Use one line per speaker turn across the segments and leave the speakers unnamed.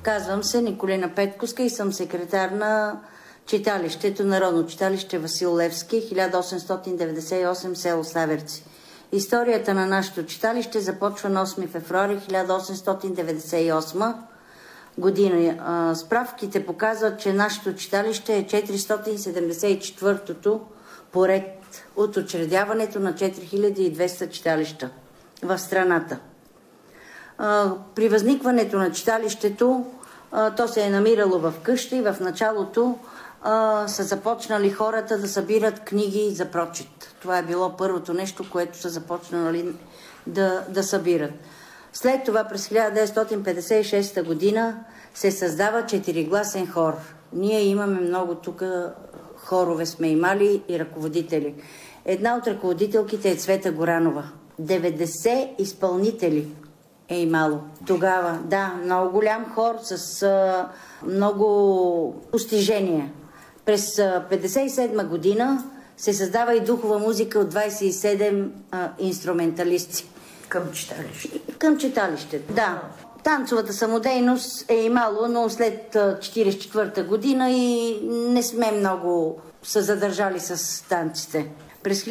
Казвам се Николина Петковска и съм секретар на читалището, Народно читалище Васил Левски, 1898, село Саверци. Историята на нашето читалище започва на 8 февруари 1898 година. Справките показват, че нашето читалище е 474-то поред от учредяването на 4200 читалища в страната. При възникването на читалището, то се е намирало в къща и в началото са започнали хората да събират книги за прочит. Това е било първото нещо, което са започнали да събират. След това през 1956 година се създава 4-гласен хор. Ние имаме много тук хорове сме имали и ръководители. Една от ръководителките е Цвета Горанова. 90 изпълнители е имало тогава. Да, много голям хор с много постижения. През 1957 година се създава и духова музика от 27 инструменталисти.
Към читалище.
Към читалището, да. Танцовата самодейност е имало, но след 1944 година и не сме много се задържали с танците. През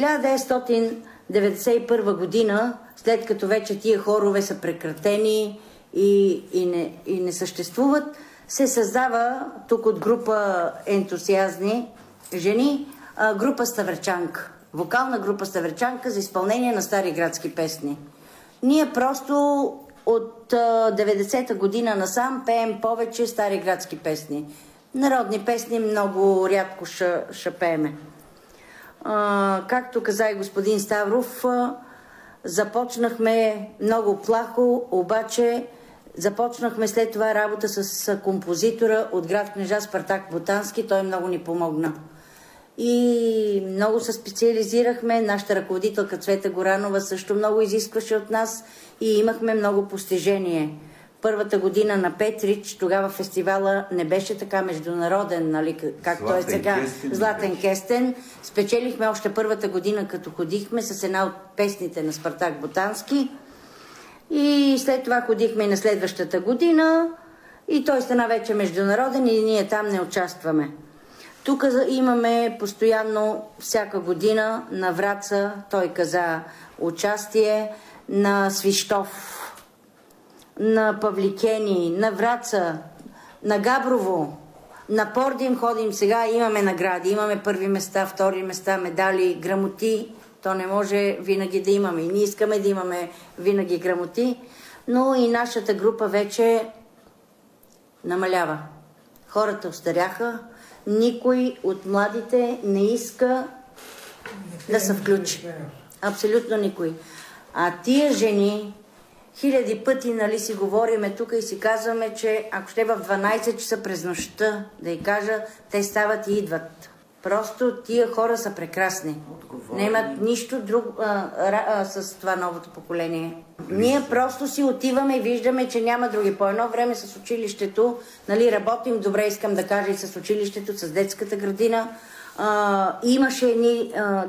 1991 година, след като вече тия хорове са прекратени и не съществуват, се създава тук от група ентусиазни жени група Ставрчанка. Вокална група Ставрчанка за изпълнение на стари градски песни. Ние просто от 90-та година насам пеем повече стари градски песни. Народни песни много рядко ще пееме. Както каза и господин Ставров, започнахме много плахо, обаче започнахме след това работа с композитора от град Кнежа Спартак Ботански. Той много ни помогна. И много се специализирахме. Нашата ръководителка Цвета Горанова също много изискваше от нас и имахме много постижение. Първата година на Петрич, тогава фестивала не беше така международен, нали, както е сега. Златен кестен. Спечелихме още първата година, като ходихме с една от песните на Спартак Ботански. И след това ходихме и на следващата година и той стана вече международен и ние там не участваме. Тук имаме постоянно всяка година на Враца, той каза, участие, на Свищов, на Павликени, на Враца, на Габрово, на Пордим ходим сега, имаме награди, имаме първи места, втори места, медали, грамоти. То не може винаги да имаме. И ние искаме да имаме винаги грамоти, но и нашата група вече намалява. Хората остаряха, никой от младите не иска да се включи. Абсолютно никой. А тия жени, хиляди пъти, нали, си говориме тук и си казваме, че ако ще в 12 часа през нощта, да й кажа, те стават и идват. Просто тия хора са прекрасни. Не имат нищо друго с това новото поколение. Ние просто си отиваме и виждаме, че няма други. По едно време с училището, нали, работим добре, искам да кажа, и с училището, с детската градина. Имаше едни